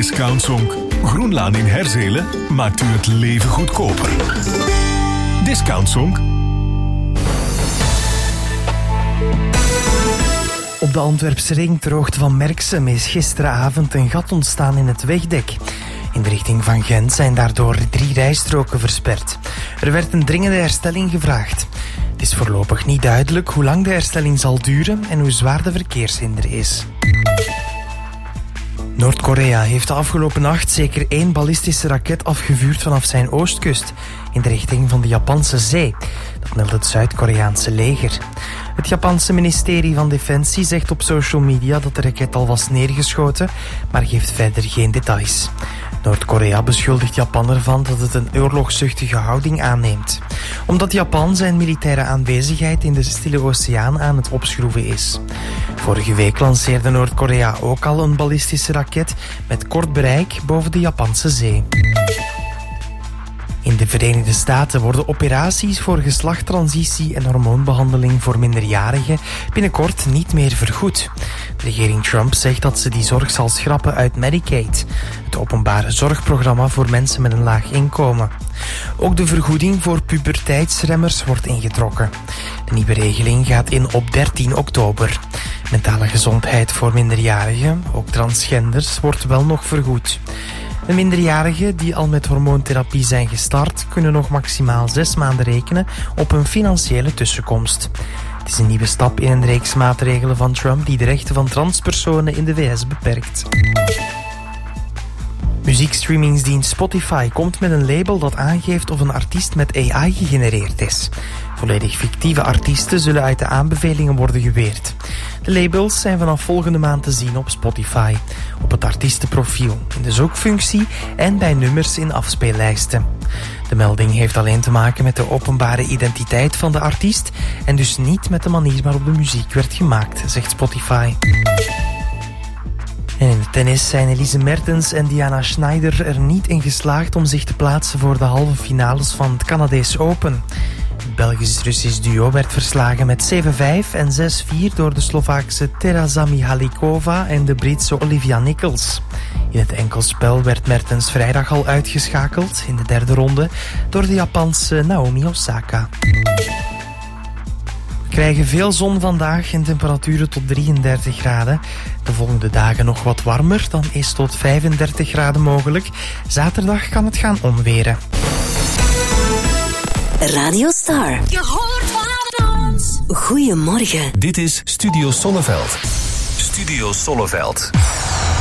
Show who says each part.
Speaker 1: Discount-Zonk. Groenlaan in Herzelen maakt u het leven goedkoper. Discount-Zonk.
Speaker 2: Op de Antwerpse ring ter hoogte van Merksem is gisteravond een gat ontstaan in het wegdek. In de richting van Gent zijn daardoor 3 rijstroken versperd. Er werd een dringende herstelling gevraagd. Het is voorlopig niet duidelijk hoe lang de herstelling zal duren en hoe zwaar de verkeershinder is. Noord-Korea heeft de afgelopen nacht zeker 1 ballistische raket afgevuurd vanaf zijn oostkust in de richting van de Japanse zee. Dat meldt het Zuid-Koreaanse leger. Het Japanse ministerie van Defensie zegt op social media dat de raket al was neergeschoten, maar geeft verder geen details. Noord-Korea beschuldigt Japan ervan dat het een oorlogszuchtige houding aanneemt, omdat Japan zijn militaire aanwezigheid in de Stille Oceaan aan het opschroeven is. Vorige week lanceerde Noord-Korea ook al een ballistische raket met kort bereik boven de Japanse zee. In de Verenigde Staten worden operaties voor geslachttransitie en hormoonbehandeling voor minderjarigen binnenkort niet meer vergoed. De regering Trump zegt dat ze die zorg zal schrappen uit Medicaid, het openbare zorgprogramma voor mensen met een laag inkomen. Ook de vergoeding voor puberteitsremmers wordt ingetrokken. De nieuwe regeling gaat in op 13 oktober. Mentale gezondheid voor minderjarigen, ook transgenders, wordt wel nog vergoed. De minderjarigen die al met hormoontherapie zijn gestart, kunnen nog maximaal 6 maanden rekenen op een financiële tussenkomst. Het is een nieuwe stap in een reeks maatregelen van Trump die de rechten van transpersonen in de VS beperkt. Muziekstreamingsdienst Spotify komt met een label dat aangeeft of een artiest met AI gegenereerd is. Volledig fictieve artiesten zullen uit de aanbevelingen worden geweerd. De labels zijn vanaf volgende maand te zien op Spotify, op het artiestenprofiel, in de zoekfunctie en bij nummers in afspeellijsten. De melding heeft alleen te maken met de openbare identiteit van de artiest en dus niet met de manier waarop de muziek werd gemaakt, zegt Spotify. En in de tennis zijn Elise Mertens en Diana Schneider er niet in geslaagd om zich te plaatsen voor de halve finales van het Canadees Open. Het Belgisch-Russisch duo werd verslagen met 7-5 en 6-4 door de Slovaakse Tereza Mihalikova en de Britse Olivia Nichols. In het enkelspel werd Mertens vrijdag al uitgeschakeld in de 3e ronde door de Japanse Naomi Osaka. We krijgen veel zon vandaag en temperaturen tot 33 graden. De volgende dagen nog wat warmer, dan is tot 35 graden mogelijk. Zaterdag kan het gaan onweren.
Speaker 3: Radio Star. Je hoort van ons. Goedemorgen.
Speaker 1: Dit is Studio Solleveld. Studio Solleveld.